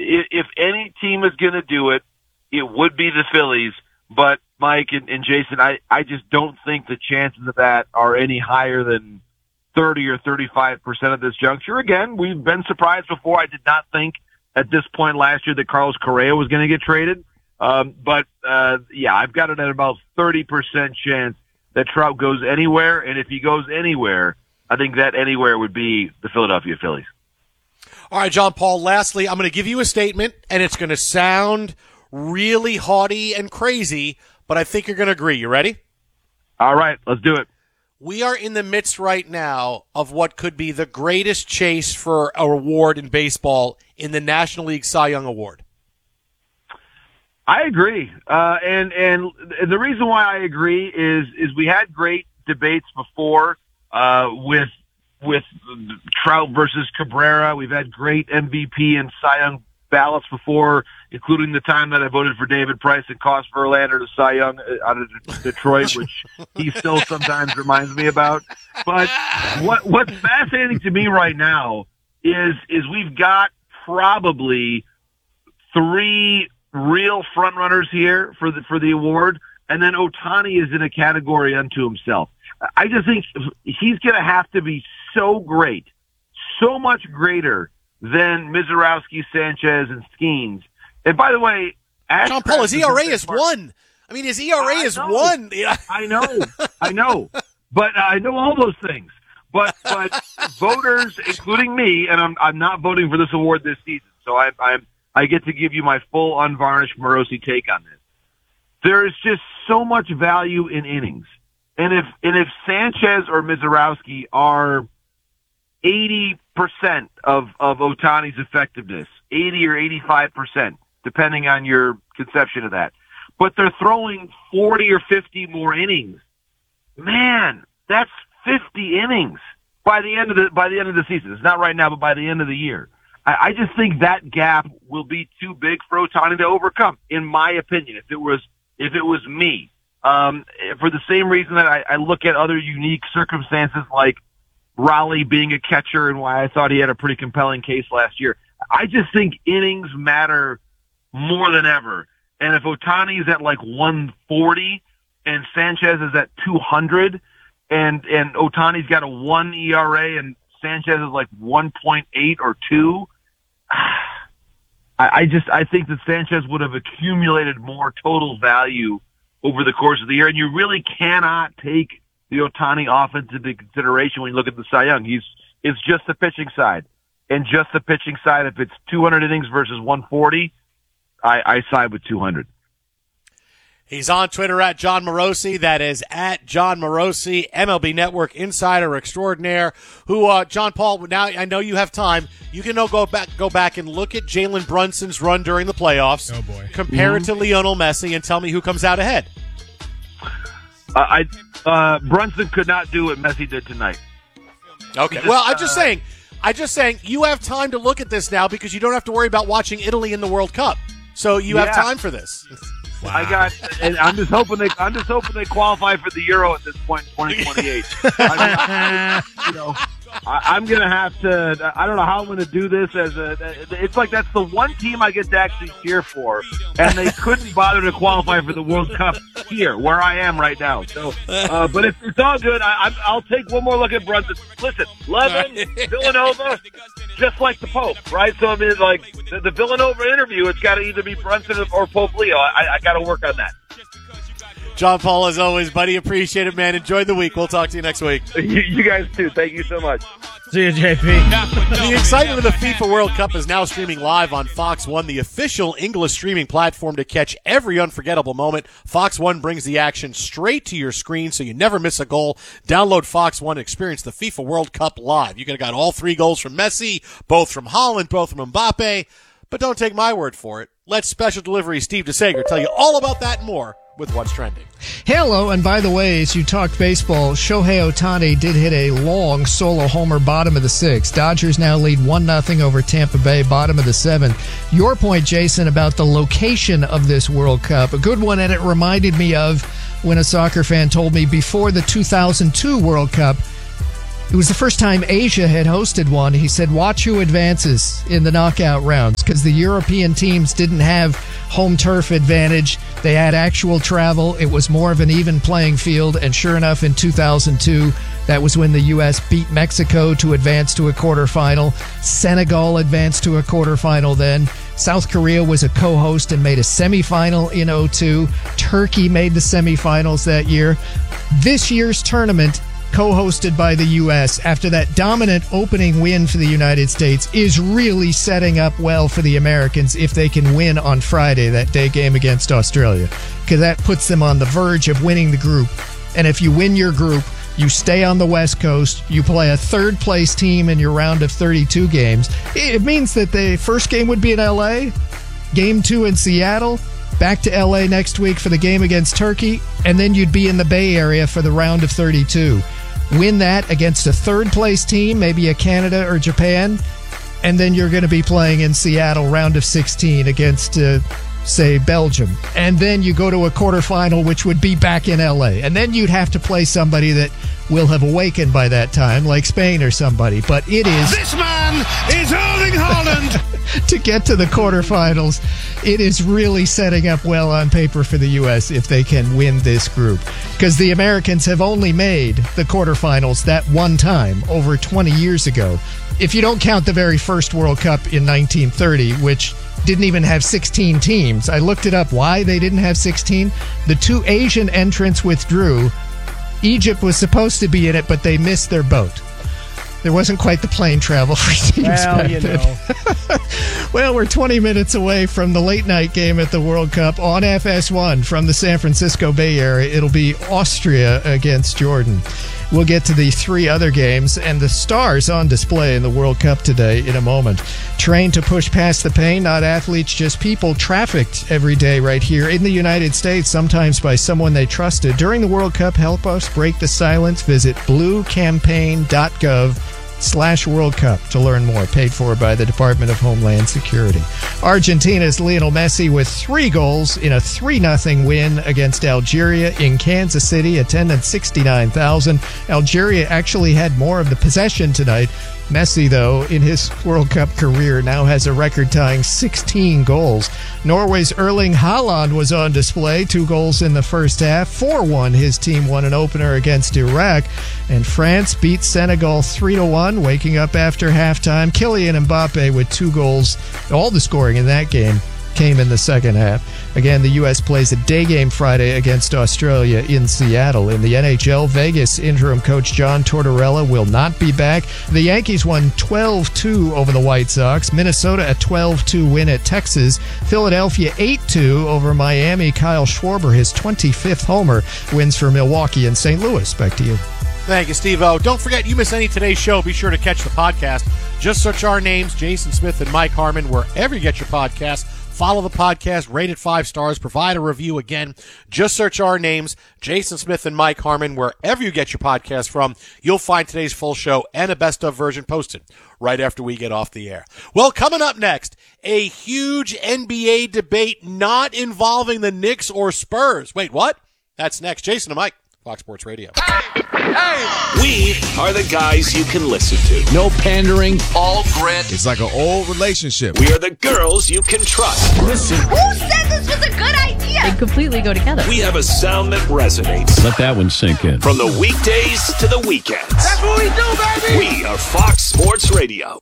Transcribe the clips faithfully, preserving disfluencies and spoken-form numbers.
if any team is going to do it, it would be the Phillies. But Mike and, and Jason, I, I just don't think the chances of that are any higher than thirty or thirty-five percent at this juncture. Again, we've been surprised before. I did not think at this point last year that Carlos Correa was going to get traded. Um, but, uh, yeah, I've got it at about thirty percent chance that Trout goes anywhere. And if he goes anywhere, I think that anywhere would be the Philadelphia Phillies. All right, John Paul, lastly, I'm going to give you a statement, and it's going to sound really haughty and crazy, but I think you're going to agree. You ready? All right, let's do it. We are in the midst right now of what could be the greatest chase for a award in baseball in the National League Cy Young Award. I agree. Uh, and, and the reason why I agree is, is we had great debates before, uh, with, with Trout versus Cabrera. We've had great M V P and Cy Young ballots before, including the time that I voted for David Price and cost Verlander to Cy Young out of Detroit, which he still sometimes reminds me about. But what what's fascinating to me right now is is we've got probably three real front runners here for the for the award, and then Ohtani is in a category unto himself. I just think he's going to have to be so great, so much greater than Mizorowski, Sanchez, and Skeens. And by the way, John Paul, his E R A is one. I mean, his E R A is one. I know, I know, but uh, I know all those things. But but voters, including me, and I'm I'm not voting for this award this season, so I I'm I get to give you my full unvarnished Morosi take on this. There is just so much value in innings, and if and if Sanchez or Mizorowski are eighty percent of, of Ohtani's effectiveness, eighty or eighty-five percent, depending on your conception of that. But they're throwing forty or fifty more innings. Man, that's fifty innings by the end of the, by the end of the season. It's not right now, but by the end of the year. I, I just think that gap will be too big for Ohtani to overcome, in my opinion, if it was, if it was me. Um, for the same reason that I, I look at other unique circumstances like Raleigh being a catcher and why I thought he had a pretty compelling case last year. I just think innings matter more than ever. And if Ohtani is at like one forty and Sanchez is at two hundred and, and Ohtani's got a one E R A and Sanchez is like one point eight or two, I, I just, I think that Sanchez would have accumulated more total value over the course of the year. And you really cannot take the Ohtani offense into consideration when you look at the Cy Young. He's, it's just the pitching side. And just the pitching side, if it's two hundred innings versus one forty, I, I side with two hundred. He's on Twitter at John Morosi. That is at John Morosi, M L B Network insider extraordinaire. Who, uh, John Paul? Now I know you have time. You can now go back, go back and look at Jalen Brunson's run during the playoffs. Oh boy! Compare mm-hmm. it to Lionel Messi, and tell me who comes out ahead. Uh, I uh, Brunson could not do what Messi did tonight. Okay. Well, I'm just saying. I'm just saying you have time to look at this now because you don't have to worry about watching Italy in the World Cup. So you yeah. have time for this. Wow. I got, and I'm just hoping they, I'm just hoping they qualify for the Euro at this point in twenty twenty-eight. I mean, you know, I, I'm gonna have to. I don't know how I'm gonna do this. As a, it's like that's the one team I get to actually cheer for, and they couldn't bother to qualify for the World Cup here, where I am right now. So, uh, but if it's all good, I, I'll take one more look at Brunson. Listen, Levin, Villanova, just like the Pope, right? So I mean, like the, the Villanova interview, it's got to either be Brunson or Pope Leo. I, I got to work on that. John Paul, as always, buddy, appreciate it, man. Enjoy the week. We'll talk to you next week. You, you guys too. Thank you so much. See you, J P. The excitement of the FIFA World Cup is now streaming live on Fox One, the official English streaming platform to catch every unforgettable moment. Fox One brings the action straight to your screen so you never miss a goal. Download Fox One and experience the FIFA World Cup live. You could have got all three goals from Messi, both from Haaland, both from Mbappe. But don't take my word for it. Let Special Delivery Steve DeSager tell you all about that and more with What's Trending. Hello, and by the way, as you talked baseball, Shohei Ohtani did hit a long solo homer bottom of the sixth. Dodgers now lead one nothing over Tampa Bay, bottom of the seventh. Your point, Jason, about the location of this World Cup, a good one, and it reminded me of when a soccer fan told me before the two thousand two World Cup, It was the first time Asia had hosted one. He said, watch who advances in the knockout rounds, because the European teams didn't have home turf advantage. They had actual travel. It was more of an even playing field. And sure enough, in two thousand two, that was when the U S beat Mexico to advance to a quarterfinal. Senegal advanced to a quarterfinal then. South Korea was a co-host and made a semifinal in oh two. Turkey made the semifinals that year. This year's tournament, co-hosted by the U S after that dominant opening win for the United States, is really setting up well for the Americans if they can win on Friday, that day game against Australia, because that puts them on the verge of winning the group. And if you win your group, you stay on the West Coast, you play a third place team in your round of thirty-two games. It means that the first game would be in L A, game two in Seattle, back to L A next week for the game against Turkey, and then you'd be in the Bay Area for the round of thirty-two. Win that against a third-place team, maybe a Canada or Japan, and then you're going to be playing in Seattle, round of sixteen, against, uh, say, Belgium. And then you go to a quarterfinal, which would be back in L A. And then you'd have to play somebody that will have awakened by that time, like Spain or somebody. But it is... This man is Erling Haaland! To get to the quarterfinals, it is really setting up well on paper for the U S if they can win this group. Because the Americans have only made the quarterfinals that one time over twenty years ago. If you don't count the very first World Cup in nineteen thirty, which didn't even have sixteen teams. I looked it up why they didn't have sixteen. The two Asian entrants withdrew. Egypt was supposed to be in it, but they missed their boat. There wasn't quite the plane travel for teams well, back you then. know. Well, we're twenty minutes away from the late night game at the World Cup on F S one from the San Francisco Bay Area. It'll be Austria against Jordan. We'll get to the three other games and the stars on display in the World Cup today in a moment. Trained to push past the pain, not athletes, just people trafficked every day right here in the United States, sometimes by someone they trusted. During the World Cup, help us break the silence. Visit blue campaign dot gov slash World Cup to learn more. Paid for by the Department of Homeland Security. Argentina's Lionel Messi with three goals in a three nothing win against Algeria in Kansas City. Attendance sixty-nine thousand. Algeria actually had more of the possession tonight. Messi, though, in his World Cup career, now has a record-tying sixteen goals. Norway's Erling Haaland was on display, two goals in the first half. four one, his team won an opener against Iraq. And France beat Senegal three to one, waking up after halftime. Kylian Mbappe with two goals. All the scoring in that game came in the second half. Again, the U S plays a day game Friday against Australia in Seattle. In the N H L, Vegas interim coach John Tortorella will not be back. The Yankees won twelve two over the White Sox. Minnesota a twelve two win at Texas. Philadelphia eight two over Miami. Kyle Schwarber, his twenty-fifth homer, wins for Milwaukee and Saint Louis. Back to you. Thank you, Steve-O. Don't forget, you miss any of today's show, be sure to catch the podcast. Just search our names, Jason Smith and Mike Harmon, wherever you get your podcast. Follow the podcast, rate it five stars, provide a review. Again, just search our names, Jason Smith and Mike Harmon, wherever you get your podcast from. You'll find today's full show and a best-of version posted right after we get off the air. Well, coming up next, a huge N B A debate not involving the Knicks or Spurs. Wait, what? That's next. Jason and Mike, Fox Sports Radio. Hey, hey. We are the guys you can listen to. No pandering. All grit. It's like an old relationship. We are the girls you can trust. Listen. Who said this was a good idea? They completely go together. We have a sound that resonates. Let that one sink in. From the weekdays to the weekends. That's what we do, baby. We are Fox Sports Radio.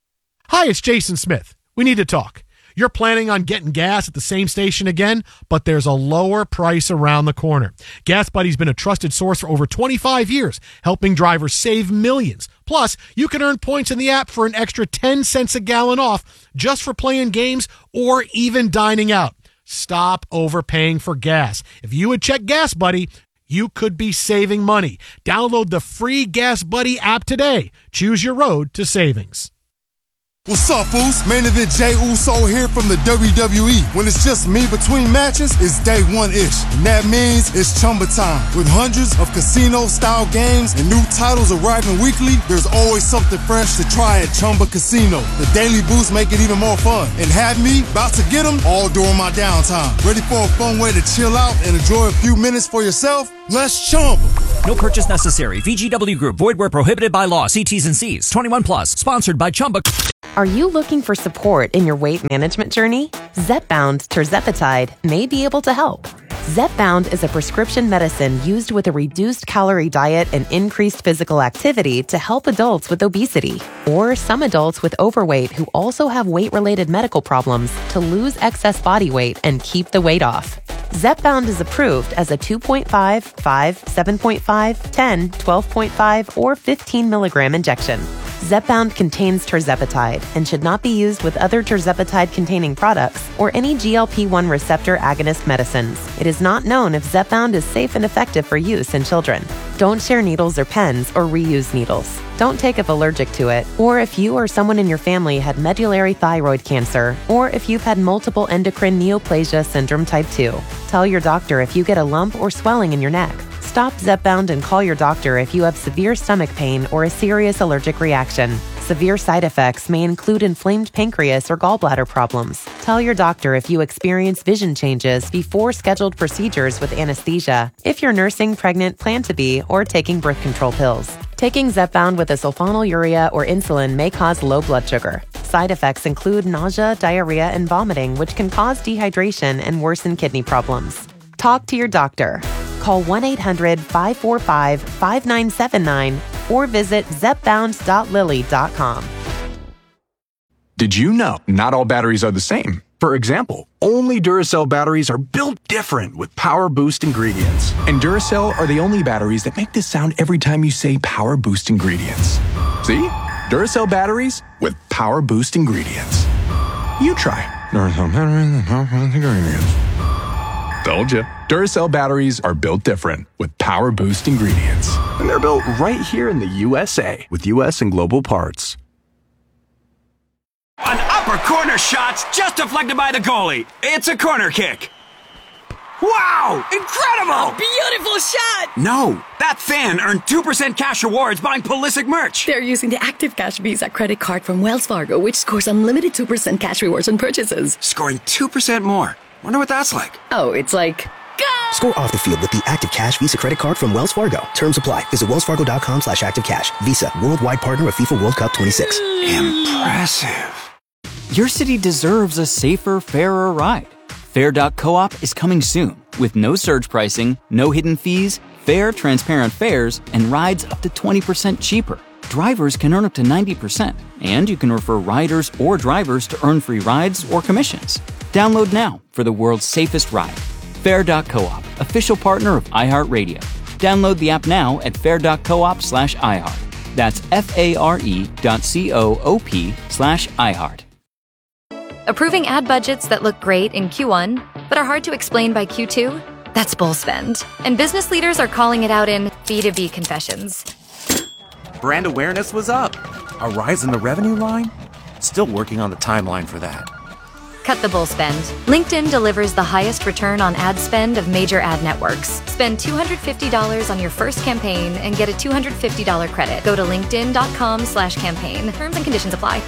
Hi, it's Jason Smith. We need to talk. You're planning on getting gas at the same station again, but there's a lower price around the corner. Gas Buddy's been a trusted source for over twenty-five years, helping drivers save millions. Plus, you can earn points in the app for an extra ten cents a gallon off just for playing games or even dining out. Stop overpaying for gas. If you would check Gas Buddy, you could be saving money. Download the free Gas Buddy app today. Choose your road to savings. What's up, fools? Main event Jey Uso here from the W W E. When it's just me between matches, it's day one-ish. And that means it's Chumba time. With hundreds of casino-style games and new titles arriving weekly, there's always something fresh to try at Chumba Casino. The daily boosts make it even more fun. And have me about to get them all during my downtime. Ready for a fun way to chill out and enjoy a few minutes for yourself? Let's Chumba. No purchase necessary. V G W Group. Void where prohibited by law. See T's and C's. twenty-one plus. Sponsored by Chumba. Are you looking for support in your weight management journey? Zepbound Tirzepatide may be able to help. Zepbound is a prescription medicine used with a reduced calorie diet and increased physical activity to help adults with obesity or some adults with overweight who also have weight-related medical problems to lose excess body weight and keep the weight off. Zepbound is approved as a two point five, five, seven point five, ten, twelve point five, or fifteen milligram injection. Zepbound contains tirzepatide and should not be used with other tirzepatide-containing products or any G L P one receptor agonist medicines. It is not known if Zepbound is safe and effective for use in children. Don't share needles or pens or reuse needles. Don't take if allergic to it, or if you or someone in your family had medullary thyroid cancer, or if you've had multiple endocrine neoplasia syndrome type two. Tell your doctor if you get a lump or swelling in your neck. Stop Zepbound and call your doctor if you have severe stomach pain or a serious allergic reaction. Severe side effects may include inflamed pancreas or gallbladder problems. Tell your doctor if you experience vision changes before scheduled procedures with anesthesia, if you're nursing, pregnant, plan to be, or taking birth control pills. Taking Zepbound with a sulfonylurea or insulin may cause low blood sugar. Side effects include nausea, diarrhea, and vomiting, which can cause dehydration and worsen kidney problems. Talk to your doctor. Call one eight hundred, five four five, five nine seven nine or visit zepbound dot lilly dot com. Did you know not all batteries are the same? For example, only Duracell batteries are built different with Power Boost ingredients. And Duracell are the only batteries that make this sound every time you say Power Boost ingredients. See? Duracell batteries with Power Boost ingredients. You try. Duracell batteries with Power Boost ingredients. Told you. Duracell batteries are built different with Power Boost ingredients. And they're built right here in the U S A with U S and global parts. An upper corner shot's just deflected by the goalie. It's a corner kick. Wow! Incredible! A beautiful shot! No, that fan earned two percent cash rewards buying Pulisic merch. They're using the Active Cash Visa credit card from Wells Fargo, which scores unlimited two percent cash rewards on purchases. Scoring two percent more. Wonder what that's like. Oh, it's like... Go! Score off the field with the Active Cash Visa credit card from Wells Fargo. Terms apply. Visit wellsfargo.com slash activecash. Visa, worldwide partner of FIFA World Cup twenty-six. Impressive. Your city deserves a safer, fairer ride. Fair dot coop is coming soon with no surge pricing, no hidden fees, fair, transparent fares, and rides up to twenty percent cheaper. Drivers can earn up to ninety percent, and you can refer riders or drivers to earn free rides or commissions. Download now for the world's safest ride. Fair dot coop, official partner of iHeartRadio. Download the app now at fair dot coop slash iHeart. That's F-A-R-E dot C-O-O-P slash iHeart. Approving ad budgets that look great in Q one, but are hard to explain by Q two? That's bull spend. And business leaders are calling it out in B two B confessions. Brand awareness was up. A rise in the revenue line? Still working on the timeline for that. Cut the bull spend. LinkedIn delivers the highest return on ad spend of major ad networks. Spend two hundred fifty dollars on your first campaign and get a two hundred fifty dollars credit. Go to linkedin.com slash campaign. Terms and conditions apply.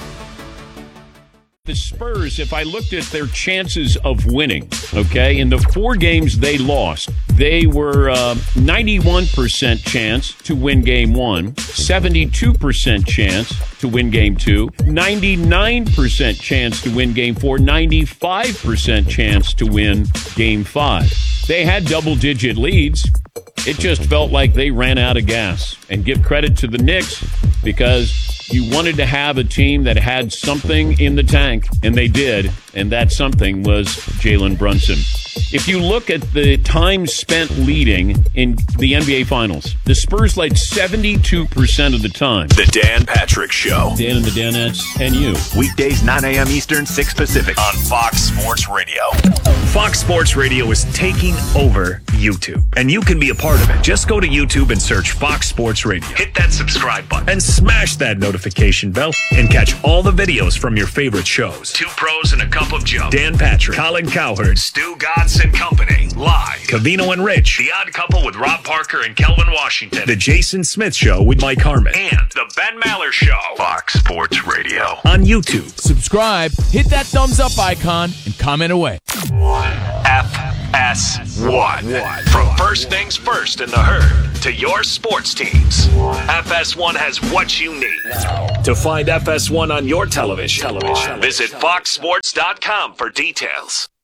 The Spurs, if I looked at their chances of winning, okay, in the four games they lost, they were uh, ninety-one percent chance to win game one, seventy-two percent chance to win game two, ninety-nine percent chance to win game four, ninety-five percent chance to win game five. They had double-digit leads. It just felt like they ran out of gas. And give credit to the Knicks because you wanted to have a team that had something in the tank, and they did, and that something was Jalen Brunson. If you look at the time spent leading in the N B A Finals, the Spurs led seventy-two percent of the time. The Dan Patrick Show. Dan and the Danettes and you. Weekdays, nine a.m. Eastern, six Pacific. On Fox Sports Radio. Fox Sports Radio is taking over YouTube, and you can be a part of it. Just go to YouTube and search Fox Sports Radio. Hit that subscribe button and smash that notification bell and catch all the videos from your favorite shows. Two Pros and a Cup of Joe. Dan Patrick, Colin Cowherd, Stu Godson Company, live. Covino and Rich, The Odd Couple with Rob Parker and Kelvin Washington. The Jason Smith Show with Mike Harmon. And The Ben Maller Show. Fox Sports Radio. On YouTube. Subscribe, hit that thumbs up icon, and comment away. F S one. From first things first in the herd to your sports teams, F S one has what you need. To find F S one on your television, television. visit fox sports dot com for details.